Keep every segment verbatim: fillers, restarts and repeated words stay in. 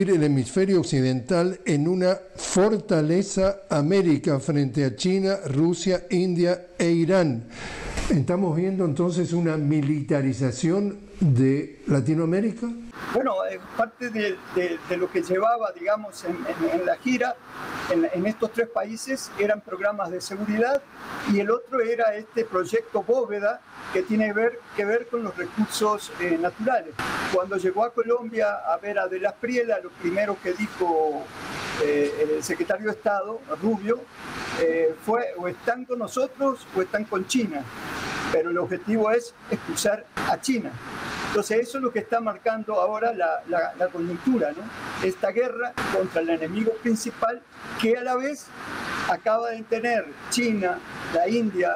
el hemisferio occidental en una fortaleza América frente a China, Rusia, India e Irán. ¿Estamos viendo entonces una militarización de Latinoamérica? Bueno, eh, parte de, de, de lo que llevaba, digamos, en, en, en la gira, en, en estos tres países, eran programas de seguridad, y el otro era este proyecto Bóveda, que tiene que ver, que ver con los recursos eh, naturales. Cuando llegó a Colombia a ver a De la Priela, lo primero que dijo eh, el secretario de Estado, Rubio, eh, fue: o están con nosotros o están con China, pero el objetivo es expulsar a China. Entonces eso es lo que está marcando ahora la, la, la coyuntura, ¿no? Esta guerra contra el enemigo principal, que a la vez acaba de tener China, la India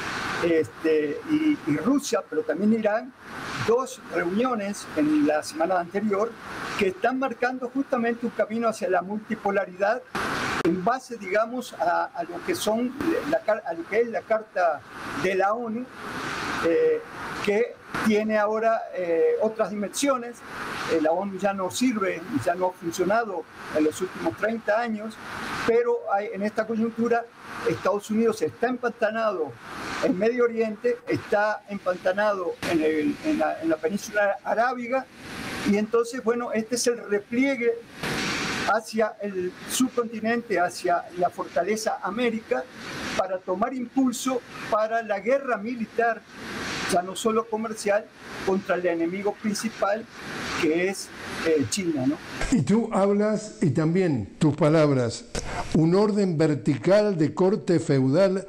este, y, y Rusia, pero también Irán, dos reuniones en la semana anterior que están marcando justamente un camino hacia la multipolaridad en base, digamos, a, a lo que son la, a lo que es la Carta de la ONU, eh, que tiene ahora eh, otras dimensiones. Eh, la ONU ya no sirve, ya no ha funcionado en los últimos treinta años, pero hay, en esta coyuntura Estados Unidos está empantanado en Medio Oriente, está empantanado en, el, en, la, en la península arábiga, y entonces, bueno, este es el repliegue hacia el subcontinente, hacia la fortaleza América, para tomar impulso para la guerra militar, ya no solo comercial, contra el enemigo principal, que es eh, China, ¿no? Y tú hablas, y también tus palabras, un orden vertical de corte feudal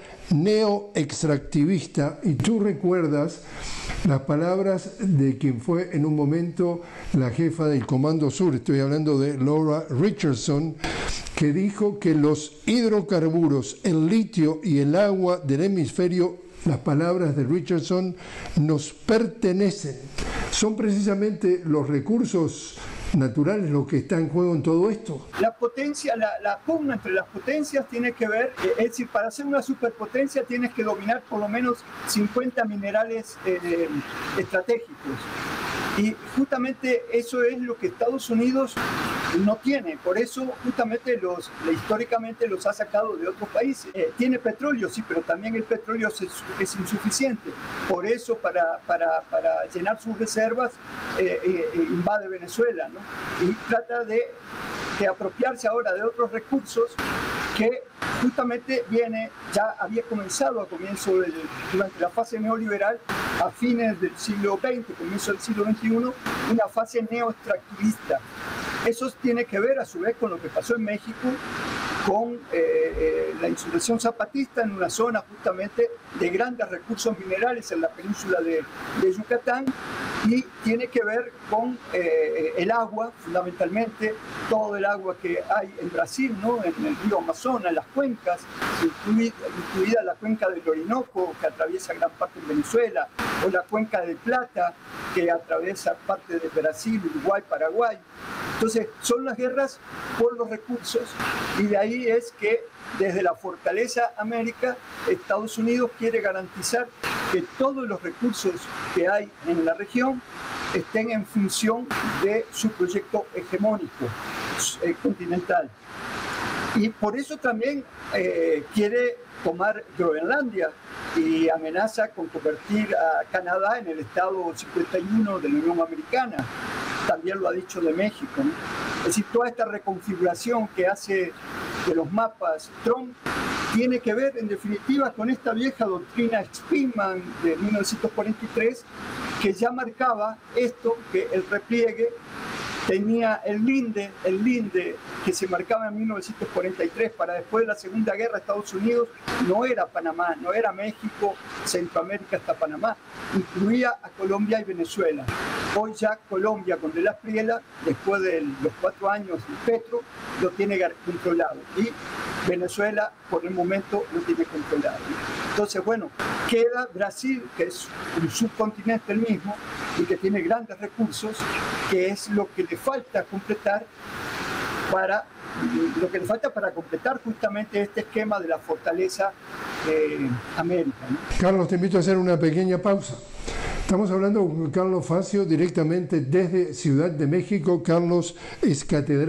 neo-extractivista, y tú recuerdas las palabras de quien fue en un momento la jefa del Comando Sur, estoy hablando de Laura Richardson, que dijo que los hidrocarburos, el litio y el agua del hemisferio, las palabras de Richardson, nos pertenecen. Son precisamente los recursos naturales lo que está en juego en todo esto. La potencia, la, la pugna entre las potencias tiene que ver, eh, es decir, para ser una superpotencia tienes que dominar por lo menos cincuenta minerales eh, estratégicos. Y justamente eso es lo que Estados Unidos no tiene, por eso justamente los, históricamente los ha sacado de otros países. Eh, tiene petróleo, sí, pero también el petróleo es, es insuficiente. Por eso para, para, para llenar sus reservas eh, eh, invade Venezuela, ¿no? Y trata de, de apropiarse ahora de otros recursos que justamente viene, ya había comenzado a comienzo del, durante la fase neoliberal, a fines del siglo veinte, comienzo del siglo veintiuno, una fase neoextractivista. Eso tiene que ver a su vez con lo que pasó en México, con eh, eh, la insurrección zapatista en una zona justamente de grandes recursos minerales en la península de, de Yucatán, y tiene que ver con eh, el agua, fundamentalmente todo el agua que hay en Brasil, ¿no? En el río Amazonas, en las cuencas, incluida, incluida la cuenca del Orinoco, que atraviesa gran parte de Venezuela, o la cuenca del Plata, que atraviesa parte de Brasil, Uruguay, Paraguay. Entonces, son las guerras por los recursos, y de ahí es que desde la fortaleza América, Estados Unidos quiere garantizar que todos los recursos que hay en la región estén en función de su proyecto hegemónico eh, continental. Y por eso también eh, quiere tomar Groenlandia y amenaza con convertir a Canadá en el estado cincuenta y uno de la Unión Americana. También lo ha dicho de México, ¿no? Es decir, toda esta reconfiguración que hace de los mapas Trump tiene que ver, en definitiva, con esta vieja doctrina Spinman de mil novecientos cuarenta y tres, que ya marcaba esto, que el repliegue tenía el linde, el linde que se marcaba en mil novecientos cuarenta y tres para después de la Segunda Guerra. Estados Unidos no era Panamá, no era México, Centroamérica hasta Panamá, incluía a Colombia y Venezuela. Hoy ya Colombia con De la Priela, después de los cuatro años de Petro, lo tiene controlado, y Venezuela por el momento lo tiene controlado. Entonces, bueno, queda Brasil, que es un subcontinente el mismo y que tiene grandes recursos, que es lo que le falta completar para lo que le falta para completar justamente este esquema de la fortaleza de América, ¿no? Carlos, te invito a hacer una pequeña pausa. Estamos hablando con Carlos Facio directamente desde Ciudad de México. Carlos es catedrático